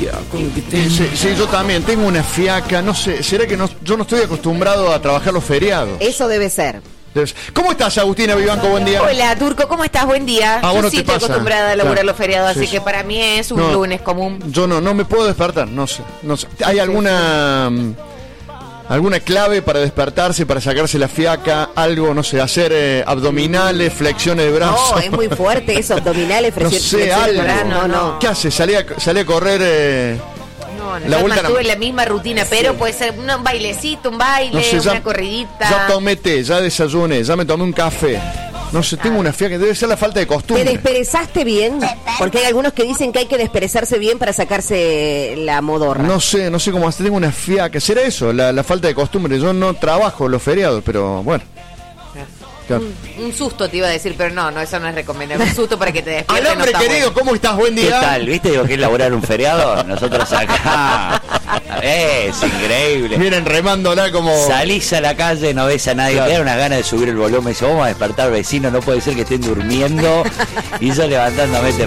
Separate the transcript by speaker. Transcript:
Speaker 1: fiaco que tengo.
Speaker 2: Sí, yo también tengo una fiaca, no sé, ¿será que yo no estoy acostumbrado a trabajar los feriados?
Speaker 3: Eso debe ser.
Speaker 2: ¿Cómo estás, Agustina Vivanco? Buen día.
Speaker 4: Hola, Turco, ¿cómo estás? Buen día.
Speaker 2: Ah,
Speaker 4: Yo
Speaker 2: bueno,
Speaker 4: sí
Speaker 2: te
Speaker 4: estoy
Speaker 2: pasa.
Speaker 4: acostumbrada a laburar
Speaker 2: Claro.
Speaker 4: los feriados,
Speaker 2: Sí,
Speaker 4: así
Speaker 2: sí.
Speaker 4: que para mí es un
Speaker 2: No,
Speaker 4: lunes común.
Speaker 2: Yo no me puedo despertar, no sé. ¿Hay alguna clave para despertarse, para sacarse la fiaca? Algo, no sé, hacer abdominales, flexiones de brazos.
Speaker 3: No, es muy fuerte eso, abdominales,
Speaker 2: No sé,
Speaker 3: flexiones de
Speaker 2: algo.
Speaker 3: brazo, no.
Speaker 2: ¿Qué hace? Salí a correr.
Speaker 4: No,
Speaker 2: La
Speaker 4: yo
Speaker 2: vuelta
Speaker 4: mantuve la misma rutina, pero puede ser un bailecito, un baile,
Speaker 2: No sé,
Speaker 4: una corridita.
Speaker 2: Ya tomé té, ya desayuné, ya me tomé un café. No sé, tengo una fiaca, debe ser la falta de
Speaker 3: ¿Te
Speaker 2: costumbre.
Speaker 3: desperezaste bien? Porque hay algunos que dicen que hay que desperezarse bien para sacarse la modorra.
Speaker 2: No sé cómo hacer, tengo una fiaca. ¿Será eso? La falta de costumbre. Yo no trabajo los feriados, pero bueno. Claro.
Speaker 4: Un susto te iba a decir, pero no, eso no es recomendable. Un susto para que te despiertes.
Speaker 2: Al hombre
Speaker 4: no está
Speaker 2: querido,
Speaker 4: bueno.
Speaker 2: ¿cómo estás? Buen
Speaker 1: ¿Qué
Speaker 2: día.
Speaker 1: tal? ¿Viste? Digo que es laburar un feriado. Nosotros acá. Es increíble.
Speaker 2: Vienen remándola como.
Speaker 1: Salís a la calle, no ves a nadie,
Speaker 2: Claro.
Speaker 1: te dan unas ganas de subir el volumen, dice, vamos a despertar vecinos, no puede ser que estén durmiendo. Y yo levantándome